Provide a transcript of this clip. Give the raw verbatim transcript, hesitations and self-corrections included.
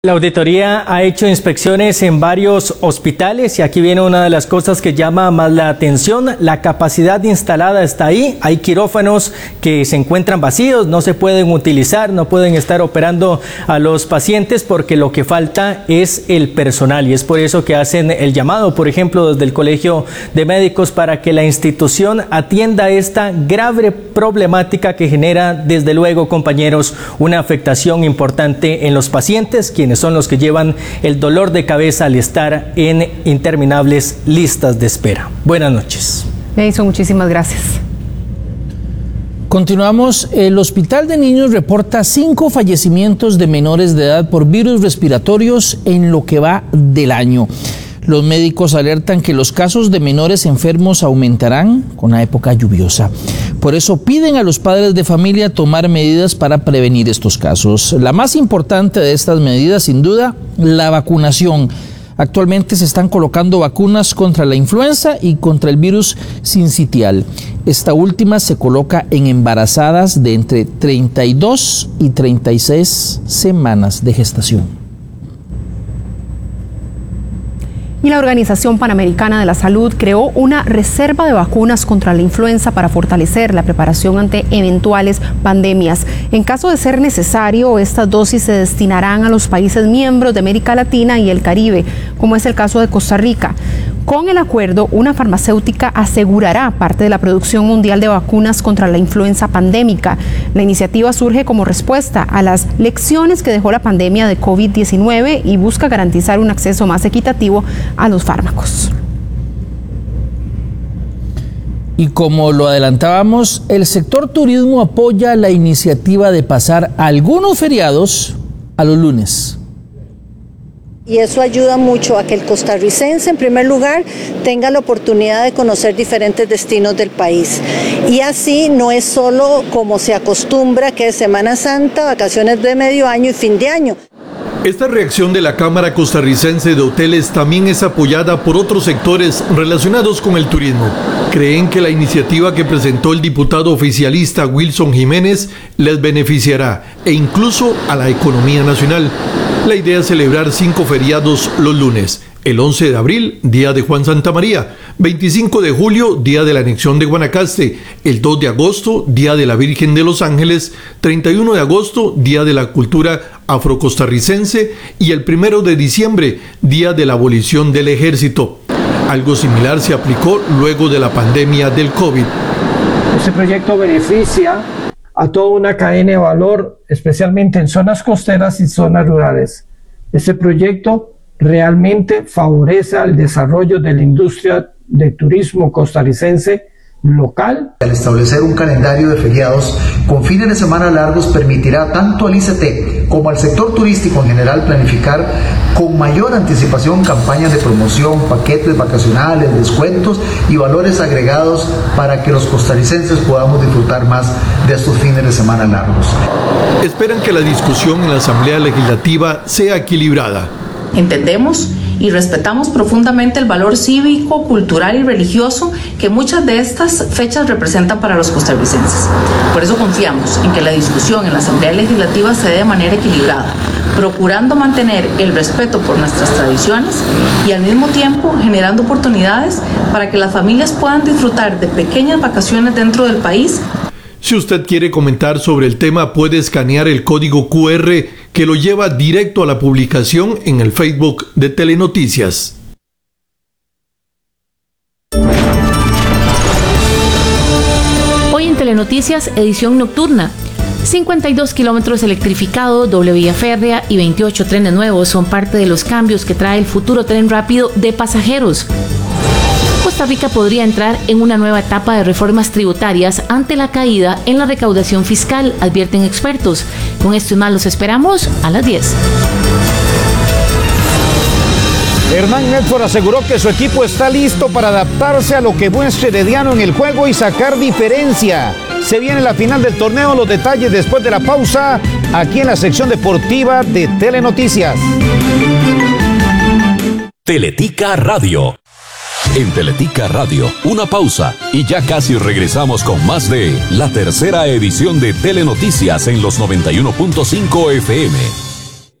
La auditoría ha hecho inspecciones en varios hospitales y aquí viene una de las cosas que llama más la atención. La capacidad instalada está ahí. Hay quirófanos que se encuentran vacíos, no se pueden utilizar, no pueden estar operando a los pacientes porque lo que falta es el personal. Y es por eso que hacen el llamado, por ejemplo, desde el Colegio de Médicos para que la institución atienda esta grave problemática que genera, desde luego, compañeros, una afectación importante en los pacientes, quienes son los que llevan el dolor de cabeza al estar en interminables listas de espera. Buenas noches. Edison, muchísimas gracias. Continuamos. El Hospital de Niños reporta cinco fallecimientos de menores de edad por virus respiratorios en lo que va del año. Los médicos alertan que los casos de menores enfermos aumentarán con la época lluviosa. Por eso piden a los padres de familia tomar medidas para prevenir estos casos. La más importante de estas medidas, sin duda, la vacunación. Actualmente se están colocando vacunas contra la influenza y contra el virus sincitial. Esta última se coloca en embarazadas de entre treinta y dos y treinta y seis semanas de gestación. Y la Organización Panamericana de la Salud creó una reserva de vacunas contra la influenza para fortalecer la preparación ante eventuales pandemias. En caso de ser necesario, estas dosis se destinarán a los países miembros de América Latina y el Caribe, como es el caso de Costa Rica. Con el acuerdo, una farmacéutica asegurará parte de la producción mundial de vacunas contra la influenza pandémica. La iniciativa surge como respuesta a las lecciones que dejó la pandemia de COVID diecinueve y busca garantizar un acceso más equitativo a los fármacos. Y como lo adelantábamos, el sector turismo apoya la iniciativa de pasar algunos feriados a los lunes. Y eso ayuda mucho a que el costarricense, en primer lugar, tenga la oportunidad de conocer diferentes destinos del país. Y así no es solo como se acostumbra, que es Semana Santa, vacaciones de medio año y fin de año. Esta reacción de la Cámara Costarricense de Hoteles también es apoyada por otros sectores relacionados con el turismo. Creen que la iniciativa que presentó el diputado oficialista Wilson Jiménez les beneficiará e incluso a la economía nacional. La idea es celebrar cinco feriados los lunes. El once de abril, Día de Juan Santamaría, veinticinco de julio, Día de la Anexión de Guanacaste, el dos de agosto, Día de la Virgen de los Ángeles, treinta y uno de agosto, Día de la Cultura Afrocostarricense y el primero de diciembre, Día de la Abolición del Ejército. Algo similar se aplicó luego de la pandemia del COVID. Este proyecto beneficia a toda una cadena de valor, especialmente en zonas costeras y zonas rurales. Este proyecto realmente favorece al desarrollo de la industria de turismo costarricense local. Al establecer un calendario de feriados con fines de semana largos permitirá tanto al I C T como al sector turístico en general planificar con mayor anticipación campañas de promoción, paquetes vacacionales, descuentos y valores agregados para que los costarricenses podamos disfrutar más de estos fines de semana largos. Esperan que la discusión en la Asamblea Legislativa sea equilibrada. Entendemos y respetamos profundamente el valor cívico, cultural y religioso que muchas de estas fechas representan para los costarricenses. Por eso confiamos en que la discusión en la Asamblea Legislativa se dé de manera equilibrada, procurando mantener el respeto por nuestras tradiciones y al mismo tiempo generando oportunidades para que las familias puedan disfrutar de pequeñas vacaciones dentro del país. Si usted quiere comentar sobre el tema, puede escanear el código cu erre que lo lleva directo a la publicación en el Facebook de Telenoticias. Hoy en Telenoticias, edición nocturna. cincuenta y dos kilómetros electrificados, doble vía férrea y veintiocho trenes nuevos son parte de los cambios que trae el futuro tren rápido de pasajeros. Costa Rica podría entrar en una nueva etapa de reformas tributarias ante la caída en la recaudación fiscal, advierten expertos. Con esto y más los esperamos a las diez. Hernán Medford aseguró que su equipo está listo para adaptarse a lo que muestre Herediano en el juego y sacar diferencia. Se viene la final del torneo, los detalles después de la pausa, aquí en la sección deportiva de Telenoticias. Teletica Radio. En Teletica Radio, una pausa y ya casi regresamos con más de la tercera edición de Telenoticias en los noventa y uno punto cinco F M.